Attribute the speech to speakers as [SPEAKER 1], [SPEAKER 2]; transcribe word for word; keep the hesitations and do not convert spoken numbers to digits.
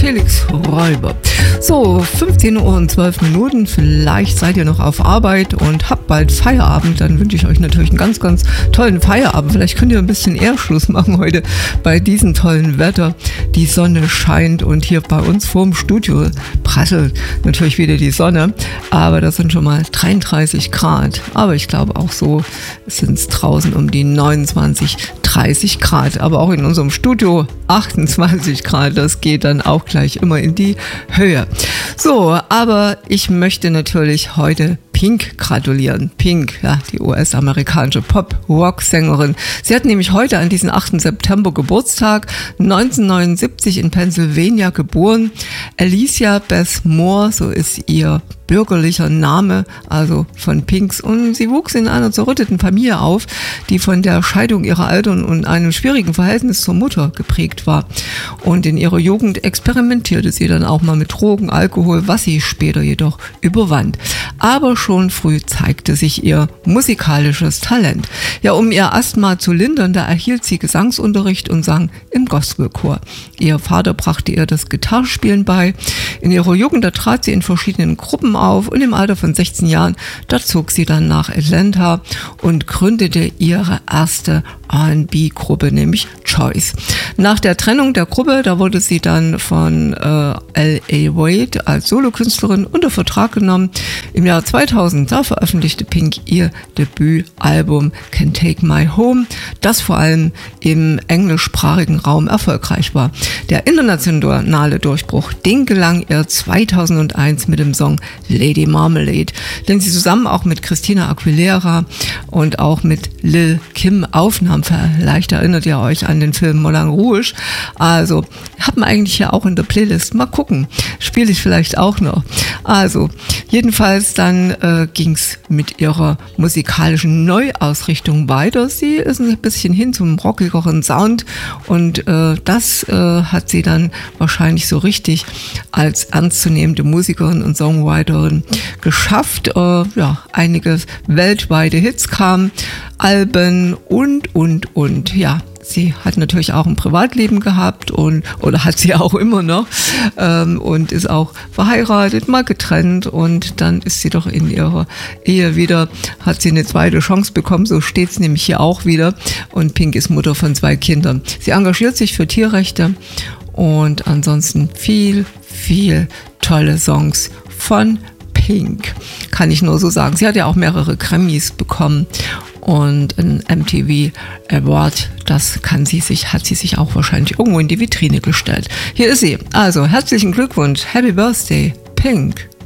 [SPEAKER 1] Felix Räuber. So, fünfzehn Uhr und zwölf Minuten, vielleicht seid ihr noch auf Arbeit und habt bald Feierabend, dann wünsche ich euch natürlich einen ganz, ganz tollen Feierabend. Vielleicht könnt ihr ein bisschen eher Schluss machen heute bei diesem tollen Wetter. Die Sonne scheint und hier bei uns vorm Studio prasselt natürlich wieder die Sonne, aber das sind schon mal dreiunddreißig Grad. Aber ich glaube auch so sind es draußen um die neunundzwanzig, dreißig Grad, aber auch in unserem Studio achtundzwanzig Grad, das geht dann auch gleich immer in die Höhe. So, aber ich möchte natürlich heute Pink gratulieren. Pink, ja, die U S-amerikanische Pop-Rock-Sängerin. Sie hat nämlich heute an diesem achten September Geburtstag, neunzehnhundertneunundsiebzig in Pennsylvania geboren. Alicia Beth Moore, so ist ihr bürgerlicher Name, also von Pinks. Und sie wuchs in einer zerrütteten Familie auf, die von der Scheidung ihrer Eltern und einem schwierigen Verhältnis zur Mutter geprägt war. Und in ihrer Jugend experimentierte sie dann auch mal mit Drogen, Alkohol, was sie später jedoch überwand. Aber schon früh zeigte sich ihr musikalisches Talent. Ja, um ihr Asthma zu lindern, da erhielt sie Gesangsunterricht und sang im Gospelchor. Ihr Vater brachte ihr das Gitarrespielen bei. In ihrer Jugend, da trat sie in verschiedenen Gruppen auf und im Alter von sechzehn Jahren, da zog sie dann nach Atlanta und gründete ihre erste R and B-Gruppe, nämlich Choice. Nach der Trennung der Gruppe, da wurde sie dann von äh, L A Wade als Solokünstlerin unter Vertrag genommen. Im Jahr zweitausend, da veröffentlichte Pink ihr Debütalbum Can't Take My Home, das vor allem im englischsprachigen Raum erfolgreich war. Der internationale Durchbruch, den gelang ihr zweitausendeins mit dem Song Lady Marmalade, den sie zusammen auch mit Christina Aguilera und auch mit Lil Kim aufnahm. Vielleicht erinnert ihr euch an den Film Moulin Rouge. Also, hat man eigentlich ja auch in der Playlist. Mal gucken, spiele ich vielleicht auch noch. Also, jedenfalls dann äh, ging es mit ihrer musikalischen Neuausrichtung weiter. Sie ist ein bisschen hin zum rockigeren Sound und äh, das äh, hat sie dann wahrscheinlich so richtig als ernstzunehmende Musikerin und Songwriterin geschafft. Äh, ja, einige weltweite Hits kamen, Alben und, und, und. Ja, sie hat natürlich auch ein Privatleben gehabt und oder hat sie auch immer noch ähm, und ist auch verheiratet, mal getrennt und dann ist sie doch in ihrer Ehe wieder, hat sie eine zweite Chance bekommen, so steht es nämlich hier auch wieder und Pink ist Mutter von zwei Kindern. Sie engagiert sich für Tierrechte und ansonsten viel, viel tolle Songs von Pink, kann ich nur so sagen. Sie hat ja auch mehrere Grammys bekommen und ein M T V Award, das kann sie sich, hat sie sich auch wahrscheinlich irgendwo in die Vitrine gestellt. Hier ist sie. Also herzlichen Glückwunsch, Happy Birthday, Pink.